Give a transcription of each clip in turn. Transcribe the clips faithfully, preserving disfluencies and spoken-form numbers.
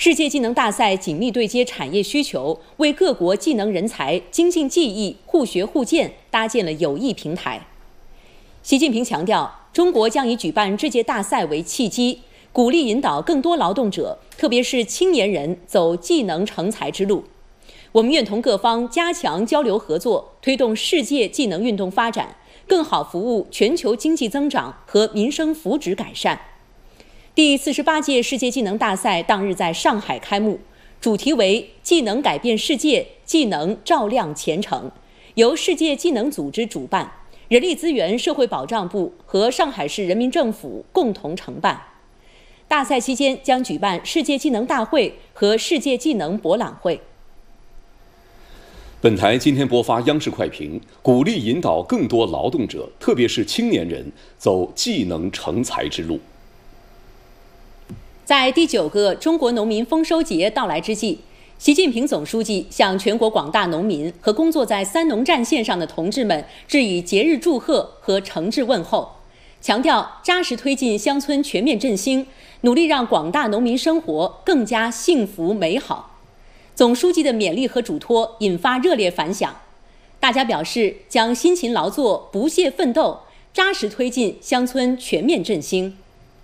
世界技能大赛紧密对接产业需求，为各国技能人才精进技艺、互学互鉴搭建了有益平台。习近平强调，中国将以举办这届大赛为契机，鼓励引导更多劳动者，特别是青年人走技能成才之路。我们愿同各方加强交流合作，推动世界技能运动发展，更好服务全球经济增长和民生福祉改善。第四十八届世界技能大赛当日在上海开幕，主题为“技能改变世界，技能照亮前程”，由世界技能组织主办，人力资源社会保障部和上海市人民政府共同承办。大赛期间将举办世界技能大会和世界技能博览会。 本台今天播发央视快评，鼓励引导更多劳动者，特别是青年人走技能成才之路。在第九个中国农民丰收节到来之际，习近平总书记向全国广大农民和工作在三农战线上的同志们致以节日祝贺和诚挚问候，强调扎实推进乡村全面振兴，努力让广大农民生活更加幸福美好。总书记的勉励和嘱托引发热烈反响，大家表示将辛勤劳作、不懈奋斗，扎实推进乡村全面振兴。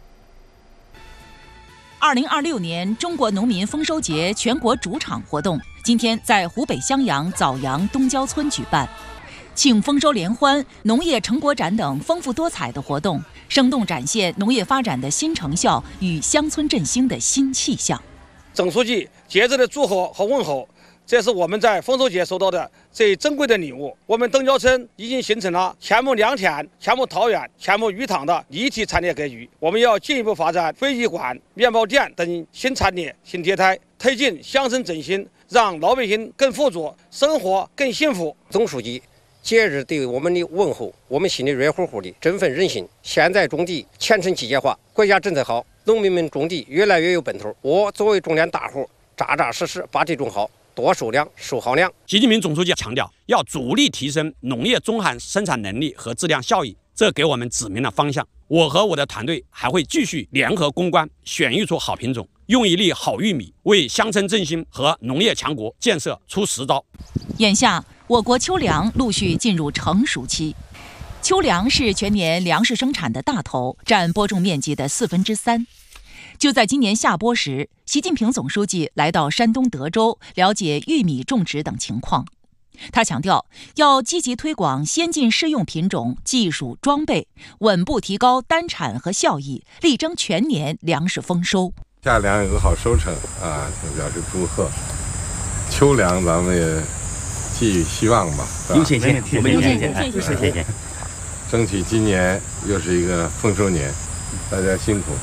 二零二六年中国农民丰收节全国主场活动今天在湖北襄阳枣阳东郊村举办，庆丰收联欢、农业成果展等丰富多彩的活动，生动展现农业发展的新成效与乡村振兴的新气象。 总书记节日的祝贺和问候，这是我们在丰收节收到的最珍贵的礼物。我们东郊村已经形成了前牧良田、前牧桃园、前牧鱼塘的立体产业格局。我们要进一步发展非遗馆、面包店等新产业新业态，推进乡村振兴，让老百姓更富足，生活更幸福。 总书记节日对我们的问候，我们心里热乎乎的，振奋人心。现在种地前程机械化，国家政策好，农民们种地越来越有奔头。我作为种田大户，扎扎实实把地种好，多收量，收好量。 习近平总书记强调，要主力提升农业综合生产能力和质量效益，这给我们指明了方向。我和我的团队还会继续联合攻关，选育出好品种，用一粒好玉米为乡村振兴和农业强国建设出实招。 眼下，我国秋粮陆续进入成熟期。秋粮是全年粮食生产的大头，占播种面积的四分之三。就在今年夏播时，习近平总书记来到山东德州，了解玉米种植等情况。他强调，要积极推广先进适用品种、技术装备，稳步提高单产和效益，力争全年粮食丰收。 夏粮有个好收成啊，表示祝贺。秋粮咱们也寄予希望吧， 有信心，我们有信心，有信心， 争取今年又是一个丰收年，大家辛苦。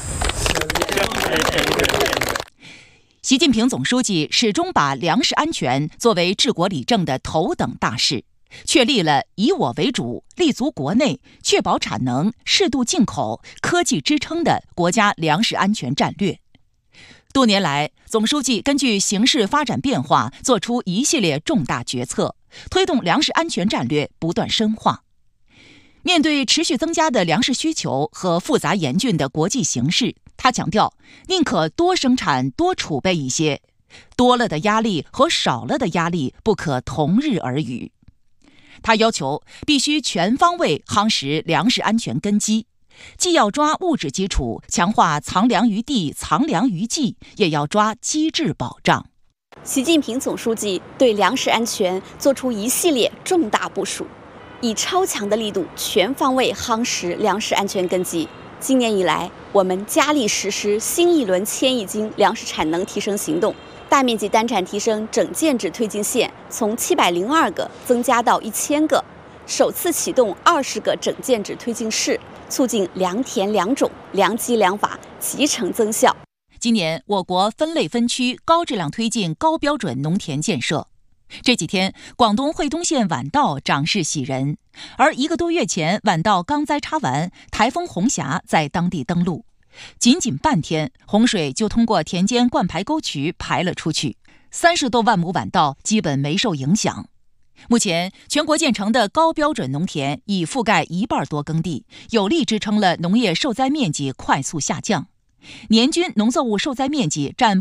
习近平总书记始终把粮食安全作为治国理政的头等大事，确立了以我为主、立足国内、确保产能、适度进口、科技支撑的国家粮食安全战略。多年来，总书记根据形势发展变化，做出一系列重大决策，推动粮食安全战略不断深化。面对持续增加的粮食需求和复杂严峻的国际形势，他强调，宁可多生产多储备一些，多了的压力和少了的压力不可同日而语。他要求必须全方位夯实粮食安全根基，既要抓物质基础，强化藏粮于地、藏粮于技，也要抓机制保障。 习近平总书记对粮食安全作出一系列重大部署，以超强的力度全方位夯实粮食安全根基。今年以来，我们加力实施新一轮千亿斤粮食产能提升行动，大面积单产提升整建制推进线从七百零二个增加到一千个，首次启动二十个整建制推进室，促进良田良种、良机良法集成增效。 今年，我国分类分区高质量推进高标准农田建设。这几天，广东惠东县晚稻长势喜人，而一个多月前，晚稻刚栽插完，台风红霞在当地登陆，仅仅半天，洪水就通过田间灌排沟渠排了出去，三十多万亩晚稻基本没受影响。目前，全国建成的高标准农田已覆盖一半多耕地，有力支撑了农业受灾面积快速下降。年均农作物受灾面积占